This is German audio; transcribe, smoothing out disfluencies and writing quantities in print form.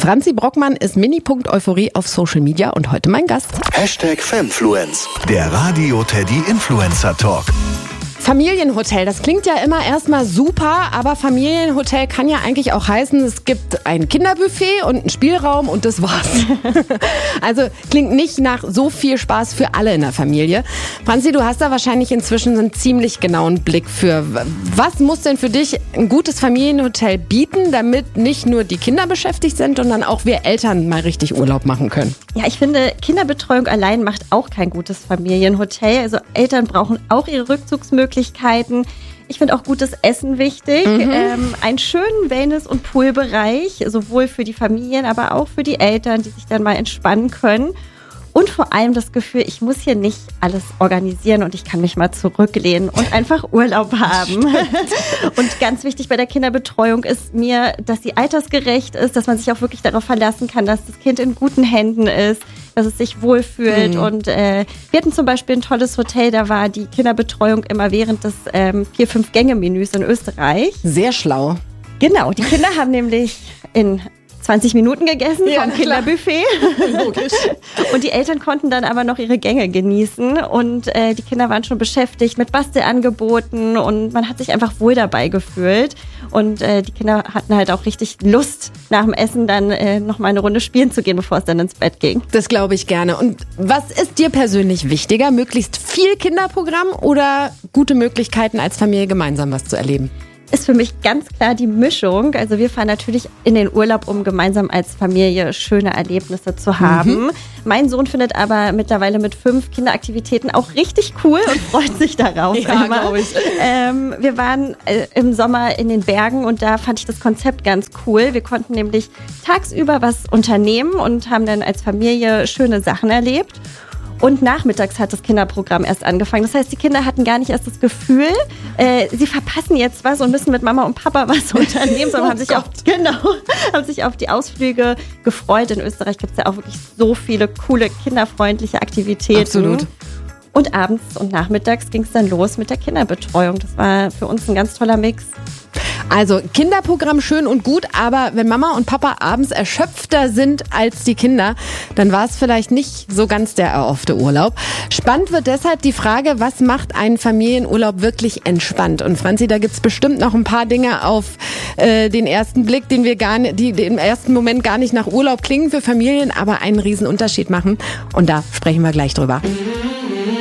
Franzi Brockmann ist Mini-Punkt-Euphorie auf Social Media und heute mein Gast. #Femfluence, der Radio Teddy Influencer Talk. Familienhotel, das klingt ja immer erstmal super, aber Familienhotel kann ja eigentlich auch heißen, es gibt ein Kinderbuffet und einen Spielraum und das war's. Also klingt nicht nach so viel Spaß für alle in der Familie. Franzi, du hast da wahrscheinlich inzwischen einen ziemlich genauen Blick für. Was muss denn für dich ein gutes Familienhotel bieten, damit nicht nur die Kinder beschäftigt sind, sondern auch wir Eltern mal richtig Urlaub machen können? Ja, ich finde, Kinderbetreuung allein macht auch kein gutes Familienhotel. Also Eltern brauchen auch ihre Rückzugsmöglichkeiten. Ich finde auch gutes Essen wichtig. Einen schönen Wellness- und Poolbereich, sowohl für die Familien, aber auch für die Eltern, die sich dann mal entspannen können. Und vor allem das Gefühl, ich muss hier nicht alles organisieren und ich kann mich mal zurücklehnen und einfach Urlaub haben. Und ganz wichtig bei der Kinderbetreuung ist mir, dass sie altersgerecht ist, dass man sich auch wirklich darauf verlassen kann, dass das Kind in guten Händen ist, dass es sich wohlfühlt. Und wir hatten zum Beispiel ein tolles Hotel, da war die Kinderbetreuung immer während des 4-5-Gänge-Menüs in Österreich. Sehr schlau. Genau, die Kinder haben nämlich in 20 Minuten gegessen vom Kinderbuffet. Logisch. Und die Eltern konnten dann aber noch ihre Gänge genießen und die Kinder waren schon beschäftigt mit Bastelangeboten und man hat sich einfach wohl dabei gefühlt. Und die Kinder hatten halt auch richtig Lust, nach dem Essen dann noch mal eine Runde spielen zu gehen, bevor es dann ins Bett ging. Das glaube ich gerne. Und was ist dir persönlich wichtiger? Möglichst viel Kinderprogramm oder gute Möglichkeiten, als Familie gemeinsam was zu erleben? Ist für mich ganz klar die Mischung. Also wir fahren natürlich in den Urlaub, um gemeinsam als Familie schöne Erlebnisse zu haben. Mein Sohn findet aber mittlerweile mit 5 Kinderaktivitäten auch richtig cool und freut sich darauf. Ja, glaube ich. Wir waren im Sommer in den Bergen und da fand ich das Konzept ganz cool. Wir konnten nämlich tagsüber was unternehmen und haben dann als Familie schöne Sachen erlebt. Und nachmittags hat das Kinderprogramm erst angefangen. Das heißt, die Kinder hatten gar nicht erst das Gefühl, sie verpassen jetzt was und müssen mit Mama und Papa was unternehmen, sondern haben sich auf die Ausflüge gefreut. In Österreich gibt es ja auch wirklich so viele coole, kinderfreundliche Aktivitäten. Absolut. Und abends und nachmittags ging es dann los mit der Kinderbetreuung. Das war für uns ein ganz toller Mix. Also Kinderprogramm schön und gut, aber wenn Mama und Papa abends erschöpfter sind als die Kinder, dann war es vielleicht nicht so ganz der erhoffte Urlaub. Spannend wird deshalb die Frage, was macht einen Familienurlaub wirklich entspannt? Und Franzi, da gibt's bestimmt noch ein paar Dinge auf den ersten Blick, die im ersten Moment gar nicht nach Urlaub klingen für Familien, aber einen riesen Unterschied machen. Und da sprechen wir gleich drüber.